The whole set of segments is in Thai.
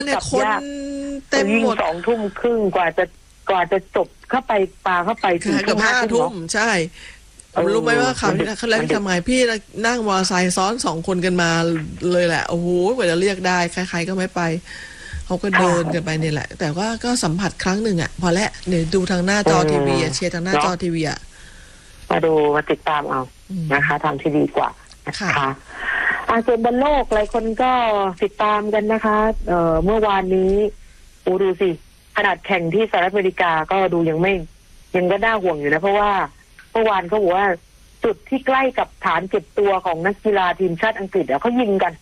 เนี่ยคนเต็มหมด 2 ทุ่มครึ่งกว่าจะจบเข้าไปปลาเข้าไปเกือบ5 ทุ่มใช่รู้ไหมว่าเขาเขาเล่นทำไงพี่นั่งมอเตอร์ไซค์ซ้อน2 คนกันมาเลยแหละโอ้โหกว่าจะเรียกได้ใครๆก็ไม่ไปเขาก็เดินกันไปนี่แหละแต่ว่าก็สัมผัสครั้งหนึ่งอ่ะพอแล้วเดี๋ยวดูทางหน้าจอทีวีเชียร์ทางหน้าจอทีวีอ่ะมาติดตามเอานะคะทำที่ดีกว่านะคะส่วนบอลโลกหลายคนก็ติดตามกันนะคะเมื่อวานนี้ดูสิขนาดแข่งที่สหรัฐอเมริกาก็ดูยังก็น่าห่วงอยู่นะเพราะว่าเมื่อวานเขาบอกว่าจุดที่ใกล้กับฐานเก็บตัวของนักกีฬาทีมชาติอังกฤษเขายิงกัน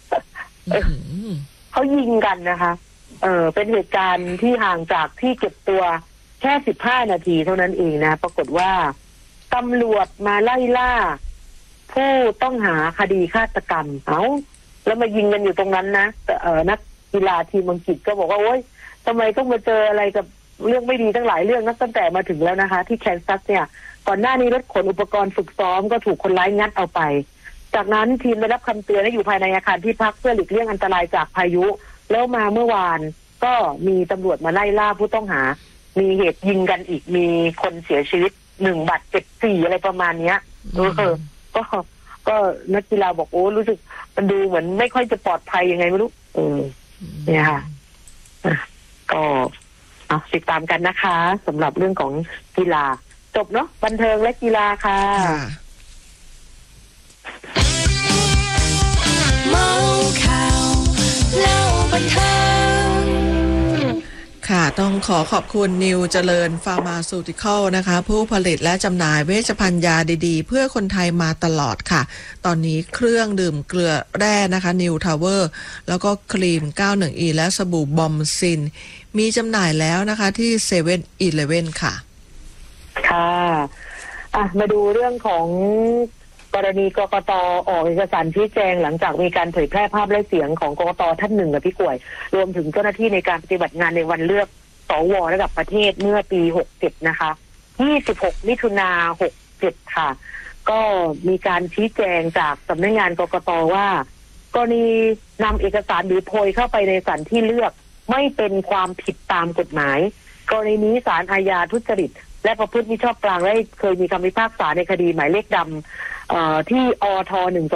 เขายิงกันนะคะเป็นเหตุการณ์ที่ห่างจากที่เก็บตัวแค่15 นาทีเท่านั้นเองนะปรากฏว่าตำรวจมาไล่ล่าผู้ต้องหาคดีฆาตกรรมแล้วมายิงกันอยู่ตรงนั้นนะนักกีฬาทีมอังกฤษก็บอกว่าโอ๊ยทำไมต้องมาเจออะไรกับเรื่องไม่ดีทั้งหลายเรื่องตั้งแต่มาถึงแล้วนะคะที่แคนซัสเนี่ยก่อนหน้านี้รถขนอุปกรณ์ฝึกซ้อมก็ถูกคนร้ายงัดเอาไปจากนั้นทีมได้รับคำเตือนให้อยู่ภายในอาคารที่พักเพื่อหลีกเลี่ยงอันตรายจากพายุแล้วมาเมื่อวานก็มีตำรวจมาไล่ล่าผู้ต้องหามีเหตุยิงกันอีกมีคนเสียชีวิต1 บาดเจ็บ4อะไรประมาณเนี้ยก็นักกีฬาบอกโอ้รู้สึกมันดูเหมือนไม่ค่อยจะปลอดภัยยังไงไม่รู้เนี่ยค่ะก็ติดตามกันนะคะสำหรับเรื่องของกีฬาจบเนาะบันเทิงและกีฬาค่ะเมาข่าวเล่าบันเทิงค่ะต้องขอบคุณนิวเจริญฟาร์มาซูติคอลนะคะผู้ผลิตและจำหน่ายเวชภัณฑ์ยาดีๆเพื่อคนไทยมาตลอดค่ะตอนนี้เครื่องดื่มเกลือแร่นะคะนิวทาวเวอร์แล้วก็ครีม 91E และสบู่บอมซินมีจำหน่ายแล้วนะคะที่7-Eleven ค่ะค่ะมาดูเรื่องของกรณีกกต.ออกเอกสารชี้แจงหลังจากมีการเผยแพร่ภาพและเสียงของกกต.ท่านหนึ่งกับพี่กล้วยรวมถึงเจ้าหน้าที่ในการปฏิบัติงานในวันเลือกสว.ระดับประเทศเมื่อปี67นะคะ26 มิถุนายน 67ค่ะก็มีการชี้แจงจากสำนักงานกกต.ว่ากรณีนำเอกสารหรือโพยเข้าไปในสถานที่เลือกไม่เป็นความผิดตามกฎหมายกรณีนี้ศาลอาญาทุจริตและประพฤติมิชอบกลางได้เคยมีคำพิพากษาในคดีหมายเลขดำที่อท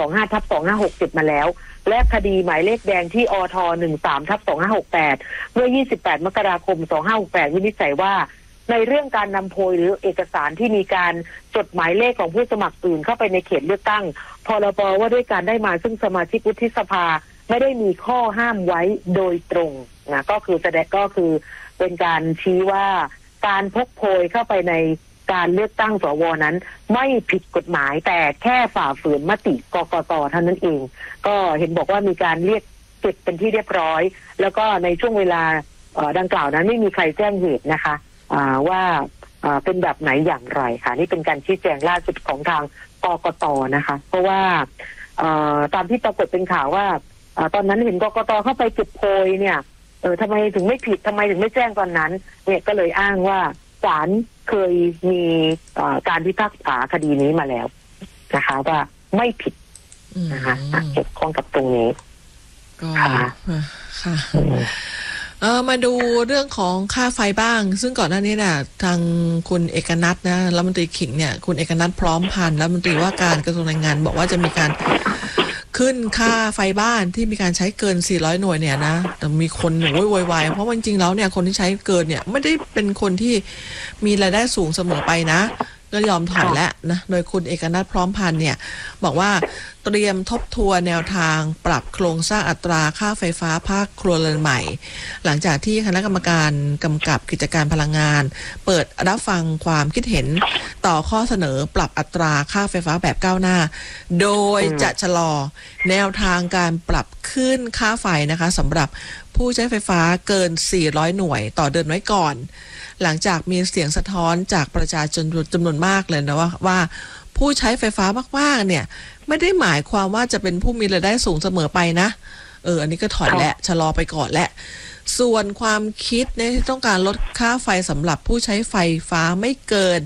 125/2567มาแล้วและคดีหมายเลขแดงที่อท13/2568เมื่อ28 มกราคม 2568วินิจฉัยว่าในเรื่องการนำโพยหรือเอกสารที่มีการจดหมายเลขของผู้สมัครอื่นเข้าไปในเขตเลือกตั้งพรบว่าด้วยการได้มาซึ่งสมาชิกวุฒิสภาไม่ได้มีข้อห้ามไว้โดยตรงนะก็คือเป็นการชี้ว่าการพกโพยเข้าไปในการเลือกตั้งสวนั้นไม่ผิดกฎหมายแต่แค่ฝ่าฝืนมติกกต.เท่านั้นเองก็เห็นบอกว่ามีการเรียกเก็บเป็นที่เรียบร้อยแล้วก็ในช่วงเวลาดังกล่าวนั้นไม่มีใครแจ้งเหตุนะคะว่าเป็นแบบไหนอย่างไรค่ะนี่เป็นการชี้แจงล่าสุดของทางกกต.นะคะเพราะว่าตามที่ปรากฏเป็นข่าวว่าตอนนั้นเห็นกกต.เข้าไปเก็บโพยเนี่ยทำไมถึงไม่ผิดทำไมถึงไม่แจ้งตอนนั้นเนี่ยก็เลยอ้างว่าศาลเคยมีการพิพากษาคดีนี้มาแล้วนะคะว่าไม่ผิดนะคะเกี่ยวข้องกับตรงนี้ก็ค่ะมาดูเรื่องของค่าไฟบ้างซึ่งก่อนหน้านี้น่ะทางคุณเอกนัทนะรัฐมนตรีขิงเนี่ยคุณเอกนัทพร้อมพันธ์รัฐมนตรีว่าการกระทรวงแรงงานบอกว่าจะมีการขึ้นค่าไฟบ้านที่มีการใช้เกิน400หน่วยเนี่ยนะแต่มีคนโวยวายเพราะจริงๆแล้วเนี่ยคนที่ใช้เกินเนี่ยไม่ได้เป็นคนที่มีรายได้สูงเสมอไปนะก็ยอมถอยแล้วนะโดยคุณเอกนัทพร้อมพันธ์เนี่ยบอกว่าเตรียมทบทวนแนวทางปรับโครงสร้างอัตราค่าไฟฟ้าภาคครัวเรือนใหม่หลังจากที่คณะกรรมการกำกับกิจการพลังงานเปิดรับฟังความคิดเห็นต่อข้อเสนอปรับอัตราค่าไฟฟ้าแบบก้าวหน้าโดยจะชะลอแนวทางการปรับขึ้นค่าไฟนะคะสำหรับผู้ใช้ไฟฟ้าเกิน400หน่วยต่อเดือนไว้ก่อนหลังจากมีเสียงสะท้อนจากประชาชนจำนวนมากเลยนะว่าผู้ใช้ไฟฟ้ามากๆเนี่ยไม่ได้หมายความว่าจะเป็นผู้มีรายได้สูงเสมอไปนะอันนี้ก็ถอยและชะลอไปก่อนและส่วนความคิดเนี่ยที่ต้องการลดค่าไฟสำหรับผู้ใช้ไฟฟ้าไม่เกิน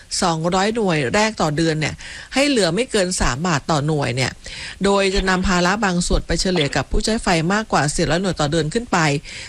200 หน่วยแรกต่อเดือนเนี่ยให้เหลือไม่เกิน3 บาทต่อหน่วยเนี่ยโดยจะนำภาระบางส่วนไปเฉลี่ยกับผู้ใช้ไฟมากกว่า400 หน่วยต่อเดือนขึ้นไป